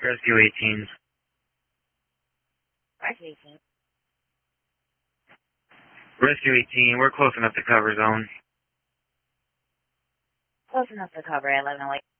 Rescue 18. Rescue 18. Rescue 18, we're close enough to cover zone. Close enough to cover 1108.